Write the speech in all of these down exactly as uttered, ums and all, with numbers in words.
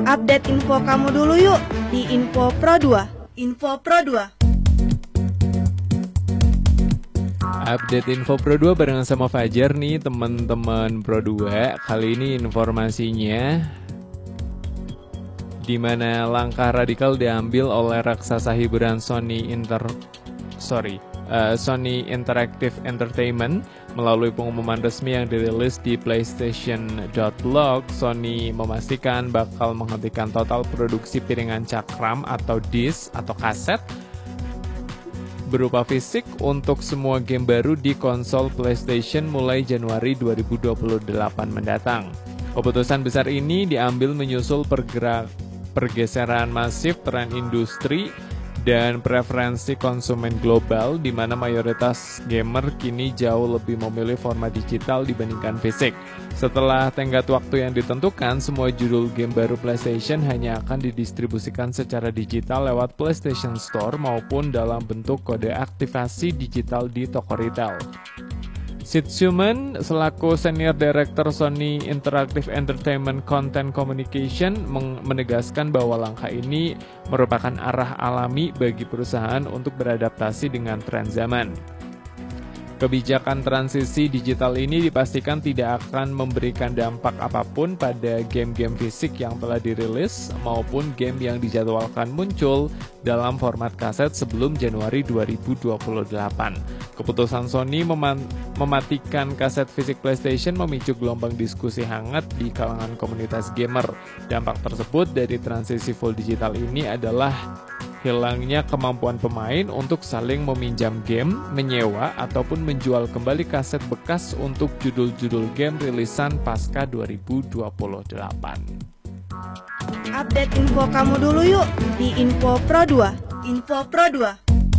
Update info kamu dulu yuk di Info Pro dua. Info Pro dua. Update Info Pro dua barengan sama Fajar nih teman-teman Pro dua. Kali ini informasinya di mana langkah radikal diambil oleh raksasa hiburan Sony Inter sorry uh, Sony Interactive Entertainment. Melalui pengumuman resmi yang dirilis di PlayStation dot log, Sony memastikan bakal menghentikan total produksi piringan cakram atau disk atau kaset berupa fisik untuk semua game baru di konsol PlayStation mulai Januari dua ribu dua puluh delapan mendatang. Keputusan besar ini diambil menyusul pergerak, pergeseran masif tren industri dan preferensi konsumen global, di mana mayoritas gamer kini jauh lebih memilih format digital dibandingkan fisik. Setelah tenggat waktu yang ditentukan, semua judul game baru PlayStation hanya akan didistribusikan secara digital lewat PlayStation Store maupun dalam bentuk kode aktivasi digital di toko retail. Sid Shuman, selaku Senior Director Sony Interactive Entertainment Content Communication, menegaskan bahwa langkah ini merupakan arah alami bagi perusahaan untuk beradaptasi dengan tren zaman. Kebijakan transisi digital ini dipastikan tidak akan memberikan dampak apapun pada game-game fisik yang telah dirilis maupun game yang dijadwalkan muncul dalam format kaset sebelum Januari dua ribu dua puluh delapan. Keputusan Sony mem- mematikan kaset fisik PlayStation memicu gelombang diskusi hangat di kalangan komunitas gamer. Dampak tersebut dari transisi full digital ini adalah hilangnya kemampuan pemain untuk saling meminjam game, menyewa, ataupun menjual kembali kaset bekas untuk judul-judul game rilisan pasca dua ribu dua puluh delapan. Update info kamu dulu yuk di Info Pro dua. Info Pro dua.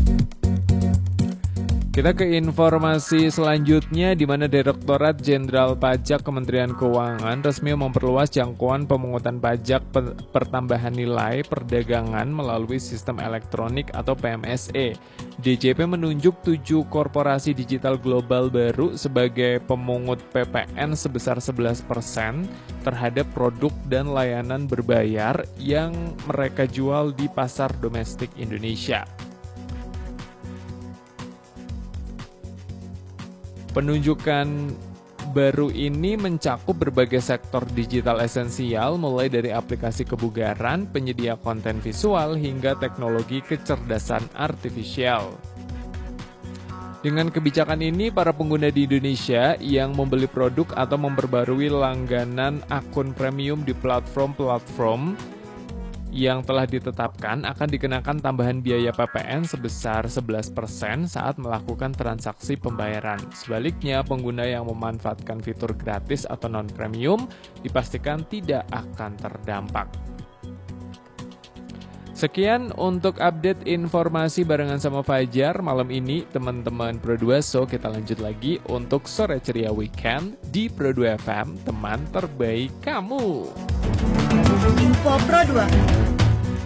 Kita ke informasi selanjutnya, di mana Direktorat Jenderal Pajak Kementerian Keuangan resmi memperluas jangkauan pemungutan pajak per pertambahan nilai perdagangan melalui sistem elektronik atau P M S E. D J P menunjuk tujuh korporasi digital global baru sebagai pemungut P P N sebesar sebelas persen terhadap produk dan layanan berbayar yang mereka jual di pasar domestik Indonesia. Penunjukan baru ini mencakup berbagai sektor digital esensial, mulai dari aplikasi kebugaran, penyedia konten visual, hingga teknologi kecerdasan artifisial. Dengan kebijakan ini, para pengguna di Indonesia yang membeli produk atau memperbarui langganan akun premium di platform-platform yang telah ditetapkan akan dikenakan tambahan biaya P P N sebesar sebelas persen saat melakukan transaksi pembayaran. Sebaliknya, pengguna yang memanfaatkan fitur gratis atau non-premium dipastikan tidak akan terdampak. Sekian untuk update informasi barengan sama Fajar malam ini teman-teman Pro dua. So kita lanjut lagi untuk Sore Ceria Weekend di Pro dua F M, teman terbaik kamu. Info Pro dua.